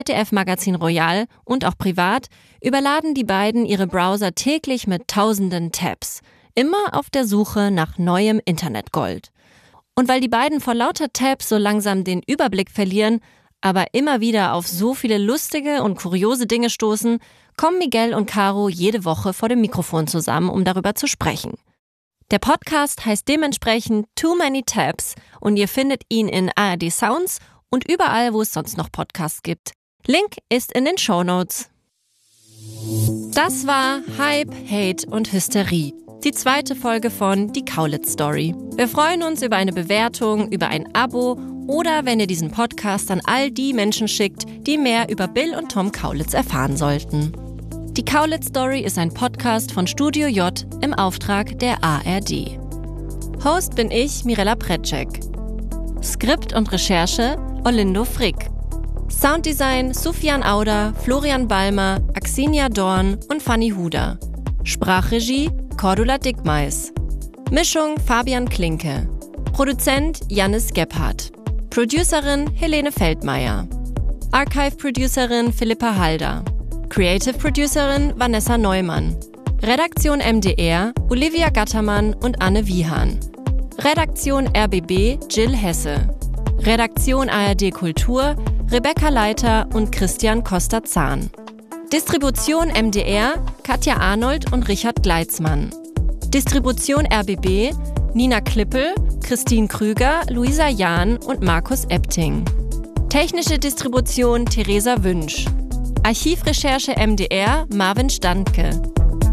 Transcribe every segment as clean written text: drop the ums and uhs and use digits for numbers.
ZDF-Magazin Royal und auch privat überladen die beiden ihre Browser täglich mit tausenden Tabs. Immer auf der Suche nach neuem Internetgold. Und weil die beiden vor lauter Tabs so langsam den Überblick verlieren, aber immer wieder auf so viele lustige und kuriose Dinge stoßen, kommen Miguel und Caro jede Woche vor dem Mikrofon zusammen, um darüber zu sprechen. Der Podcast heißt dementsprechend Too Many Tabs und ihr findet ihn in ARD Sounds und überall, wo es sonst noch Podcasts gibt. Link ist in den Shownotes. Das war Hype, Hate und Hysterie. Die zweite Folge von Die Kaulitz Story. Wir freuen uns über eine Bewertung, über ein Abo oder wenn ihr diesen Podcast an all die Menschen schickt, die mehr über Bill und Tom Kaulitz erfahren sollten. Die Kaulitz Story ist ein Podcast von Studio J im Auftrag der ARD. Host bin ich, Mirella Pretschek. Skript und Recherche Olindo Frick. Sounddesign Sufjan Auder, Florian Balmer, Axinia Dorn und Fanny Huder. Sprachregie Cordula Dickmeis. Mischung Fabian Klinke. Produzent Jannis Gebhardt. Producerin Helene Feldmeier. Archive-Producerin Philippa Halder. Creative Producerin Vanessa Neumann. Redaktion MDR Olivia Gattermann und Anne Wiehan. Redaktion RBB Jill Hesse. Redaktion ARD Kultur Rebecca Leiter und Christian Koster-Zahn. Distribution MDR Katja Arnold und Richard Gleitzmann. Distribution RBB Nina Klippel, Christine Krüger, Luisa Jahn und Markus Epting. Technische Distribution Theresa Wünsch. Archivrecherche MDR Marvin Standke.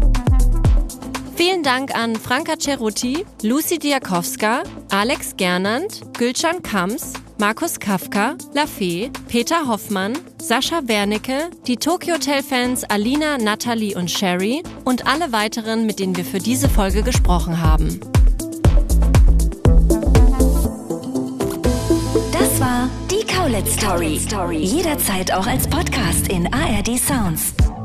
Vielen Dank an Franka Cerutti, Lucy Diakowska, Alex Gernand, Gülcan Kams, Markus Kafka, Lafay, Peter Hoffmann, Sascha Wernicke, die Tokyo Hotel-Fans Alina, Natalie und Sherry und alle weiteren, mit denen wir für diese Folge gesprochen haben. Das war Die Kaulitz Story. Jederzeit auch als Podcast in ARD Sounds.